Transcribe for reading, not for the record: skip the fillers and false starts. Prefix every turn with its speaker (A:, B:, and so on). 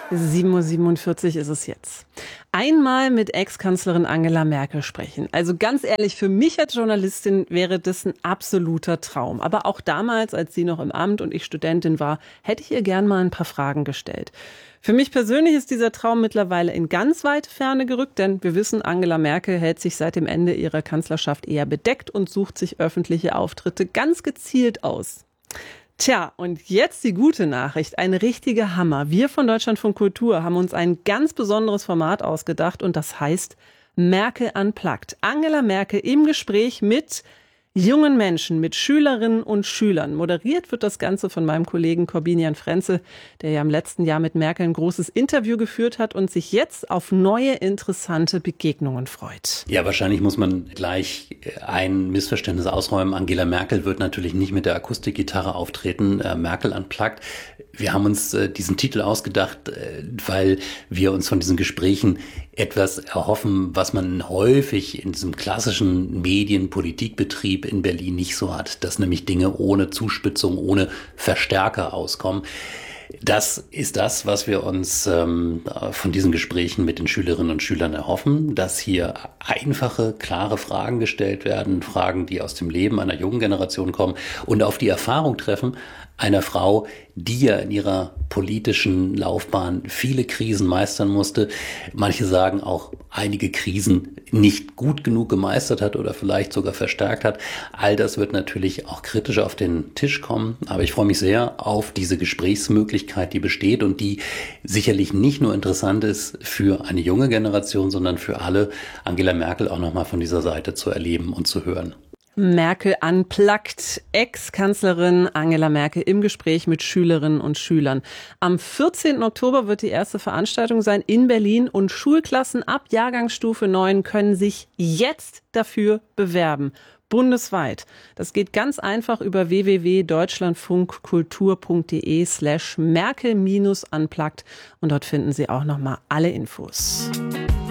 A: 7:47 Uhr ist es jetzt. Einmal mit Ex-Kanzlerin Angela Merkel sprechen. Also ganz ehrlich, für mich als Journalistin wäre das ein absoluter Traum. Aber auch damals, als sie noch im Amt und ich Studentin war, hätte ich ihr gern mal ein paar Fragen gestellt. Für mich persönlich ist dieser Traum mittlerweile in ganz weite Ferne gerückt, denn wir wissen, Angela Merkel hält sich seit dem Ende ihrer Kanzlerschaft eher bedeckt und sucht sich öffentliche Auftritte ganz gezielt aus. Tja, und jetzt die gute Nachricht, ein richtiger Hammer. Wir von Deutschlandfunk Kultur haben uns ein ganz besonderes Format ausgedacht und das heißt Merkel Unplugged. Angela Merkel im Gespräch mit jungen Menschen, mit Schülerinnen und Schülern. Moderiert wird das Ganze von meinem Kollegen Corbinian Frenzel, der ja im letzten Jahr mit Merkel ein großes Interview geführt hat und sich jetzt auf neue, interessante Begegnungen freut.
B: Ja, wahrscheinlich muss man gleich ein Missverständnis ausräumen. Angela Merkel wird natürlich nicht mit der Akustikgitarre auftreten. Merkel Unplugged. Wir haben uns diesen Titel ausgedacht, weil wir uns von diesen Gesprächen etwas erhoffen, was man häufig in diesem klassischen Medien-Politikbetrieb in Berlin nicht so hat, dass nämlich Dinge ohne Zuspitzung, ohne Verstärker auskommen. Das ist das, was wir uns von diesen Gesprächen mit den Schülerinnen und Schülern erhoffen, dass hier einfache, klare Fragen gestellt werden, Fragen, die aus dem Leben einer jungen Generation kommen und auf die Erfahrung treffen einer Frau, die ja in ihrer politischen Laufbahn viele Krisen meistern musste. Manche sagen auch einige Krisen nicht gut genug gemeistert hat oder vielleicht sogar verstärkt hat. All das wird natürlich auch kritisch auf den Tisch kommen. Aber ich freue mich sehr auf diese Gesprächsmöglichkeit, die besteht und die sicherlich nicht nur interessant ist für eine junge Generation, sondern für alle, Angela Merkel auch nochmal von dieser Seite zu erleben und zu hören.
A: Merkel Unplugged, Ex-Kanzlerin Angela Merkel im Gespräch mit Schülerinnen und Schülern. Am 14. Oktober wird die erste Veranstaltung sein in Berlin und Schulklassen ab Jahrgangsstufe 9 können sich jetzt dafür bewerben. Bundesweit. Das geht ganz einfach über www.deutschlandfunkkultur.de/Merkel-Unplugged und dort finden Sie auch nochmal alle Infos.